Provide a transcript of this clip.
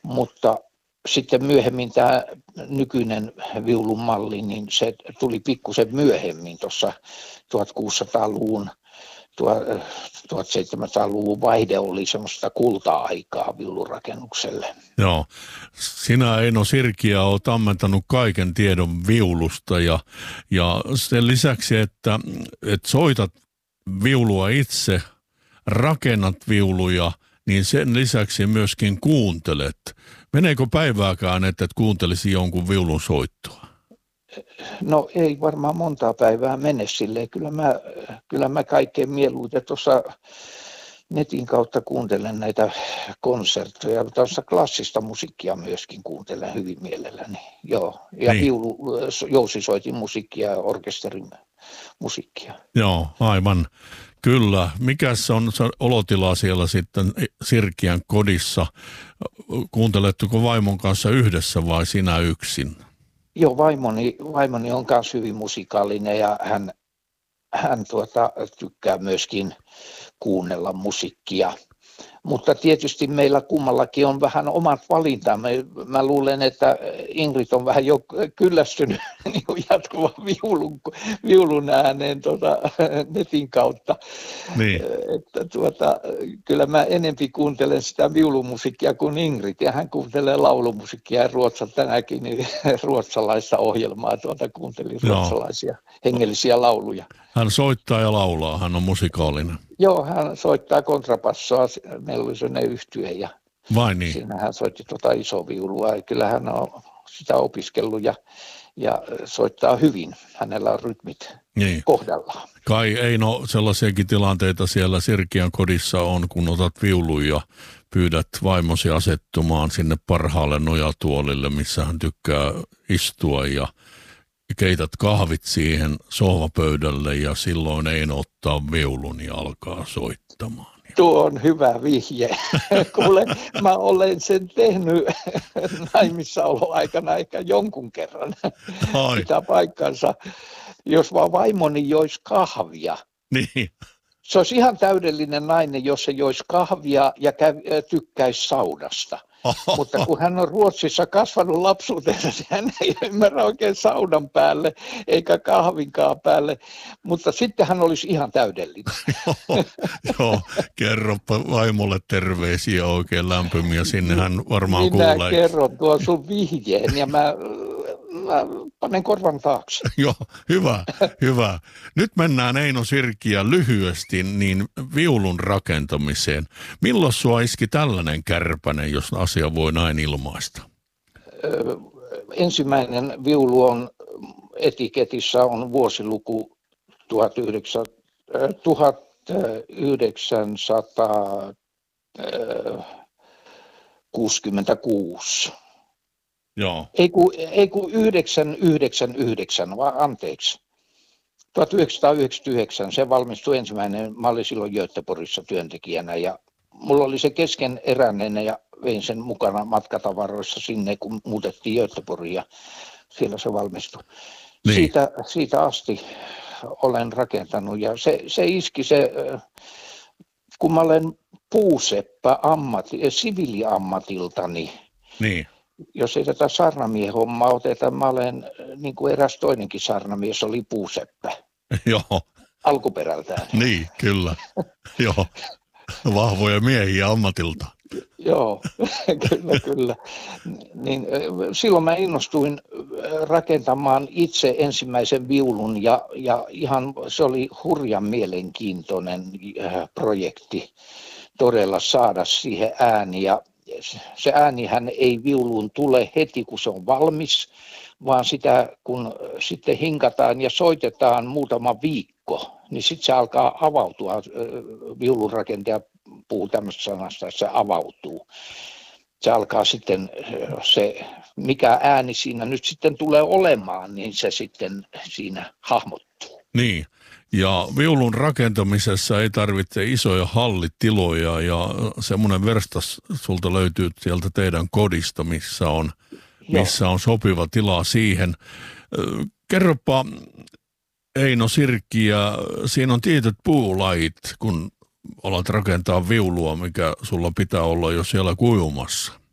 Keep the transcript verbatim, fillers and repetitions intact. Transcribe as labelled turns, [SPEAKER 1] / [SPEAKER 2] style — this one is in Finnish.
[SPEAKER 1] mutta sitten myöhemmin tämä nykyinen viulun malli, niin se tuli pikkusen myöhemmin tuossa tuhatkuusisataaluvun, tuhatseitsemänsataaluvun vaihde oli semmoista kulta-aikaa viulurakennukselle.
[SPEAKER 2] Joo, sinä Eino Sirkiö olet ammentanut kaiken tiedon viulusta ja, ja sen lisäksi, että, että soitat viulua itse, rakennat viuluja, niin sen lisäksi myöskin kuuntelet. Meneekö päivääkään, että et kuuntelisi jonkun viulun soittoa?
[SPEAKER 1] No ei varmaan montaa päivää mene silleen. Kyllä mä, kyllä mä kaikkein mieluiten tuossa netin kautta kuuntelen näitä konsertteja. Tuossa klassista musiikkia myöskin kuuntelen hyvin mielelläni. Joo. Ja niin. Viulu, jousisoitin musiikkia ja orkesterin musiikkia.
[SPEAKER 2] Joo, aivan. Kyllä. Mikäs on se olotila siellä sitten Sirkiön kodissa? Kuunteletteko vaimon kanssa yhdessä vai sinä yksin?
[SPEAKER 1] Joo, vaimoni, vaimoni on myös hyvin musikaalinen ja hän, hän tuota, tykkää myöskin kuunnella musiikkia. Mutta tietysti meillä kummallakin on vähän omat valintamme. Mä luulen, että Ingrid on vähän jo kyllästynyt niin jatkuvan viulun, viulun ääneen tuota, netin kautta.
[SPEAKER 2] Niin.
[SPEAKER 1] Että tuota, kyllä mä enempi kuuntelen sitä viulumusiikkia kuin Ingrid. Ja hän kuuntelee laulumusiikkia ja Ruotsa tänäkin niin ruotsalaista ohjelmaa. Tuota, kuuntelin ruotsalaisia hengellisiä lauluja.
[SPEAKER 2] Hän soittaa ja laulaa, hän on musikaalinen.
[SPEAKER 1] Joo, hän soittaa kontrabassoa, meillä oli sellainen yhtye ja
[SPEAKER 2] Vai niin?
[SPEAKER 1] siinä hän soitti tuota isoviulua ja kyllä hän on sitä opiskellut ja, ja soittaa hyvin, hänellä on rytmit niin kohdallaan.
[SPEAKER 2] Kai Eino, sellaisiakin tilanteita siellä Sirkiön kodissa on, kun otat viulun ja pyydät vaimosi asettumaan sinne parhaalle nojatuolille, missä hän tykkää istua ja keität kahvit siihen sohvapöydälle ja silloin Eino ottaa viulun ja alkaa soittamaan.
[SPEAKER 1] Tuo on hyvä vihje. Kuule, mä olen sen tehnyt naimissaoloaikana ehkä jonkun kerran. Sitä paikkansa. Jos vaan vaimoni joisi kahvia.
[SPEAKER 2] Niin.
[SPEAKER 1] Se olisi ihan täydellinen nainen, jos se joisi kahvia ja käy, tykkäisi saunasta. Oho. Mutta kun hän on Ruotsissa kasvanut lapsuutensa, niin hän ei ymmärrä oikein saunan päälle eikä kahvinkaan päälle, mutta sitten hän olisi ihan täydellinen.
[SPEAKER 2] Joo, joo, kerropa vaimolle terveisiä oikein lämpimiä, sinne hän varmaan
[SPEAKER 1] Minä
[SPEAKER 2] kuulee.
[SPEAKER 1] Minä kerron tuon sun vihjeen ja mä, mä panen korvan taakse.
[SPEAKER 2] Joo, hyvä, hyvä. Nyt mennään Eino Sirkiö lyhyesti niin viulun rakentamiseen. Milloin sua iski tällainen kärpänen, jos asia voi näin ilmaista?
[SPEAKER 1] Ö, ensimmäinen viulu on etiketissä on vuosiluku tuhatyhdeksänsataakuusikymmentäkuusi.
[SPEAKER 2] Joo.
[SPEAKER 1] Ei kun, ei kun yhdeksänsataayhdeksänkymmentäyhdeksän, vaan anteeksi. tuhatyhdeksänsataayhdeksänkymmentäyhdeksän, se valmistui ensimmäinen. Mä olin silloin Göteborgissa työntekijänä ja mulla oli se keskeneräinen ja vein sen mukana matkatavaroissa sinne, kun muutettiin Göteborgiin ja siellä se valmistui. Niin. Siitä, siitä asti olen rakentanut ja se, se iski se, kun mä olen puuseppä ammati, siviiliammatiltani.
[SPEAKER 2] Niin.
[SPEAKER 1] Jos ei tätä sarnamiehen hommaa oteta, mä olen, niin kuin eräs toinenkin sarnamies, oli puuseppä.
[SPEAKER 2] Joo.
[SPEAKER 1] Alkuperältään.
[SPEAKER 2] Niin, kyllä. Joo. Vahvoja miehiä ammatilta.
[SPEAKER 1] Joo, kyllä, kyllä. Niin, silloin mä innostuin rakentamaan itse ensimmäisen viulun ja, ja ihan se oli hurjan mielenkiintoinen projekti todella saada siihen ääni ja se äänihän ei viuluun tule heti, kun se on valmis, vaan sitä, kun sitten hinkataan ja soitetaan muutama viikko, niin sitten se alkaa avautua. Viulunrakentaja puhuu tämmöistä sanasta, että se avautuu. Se alkaa sitten, se, mikä ääni siinä nyt sitten tulee olemaan, niin se sitten siinä hahmottuu.
[SPEAKER 2] Niin. Ja viulun rakentamisessa ei tarvitse isoja hallitiloja ja semmoinen verstas sulta löytyy sieltä teidän kodista, missä on, missä on sopiva tila siihen. Kerropa Eino Sirkiö, siinä on tietyt puulajit, kun alat rakentaa viulua, mikä sulla pitää olla jo siellä kuivumassa.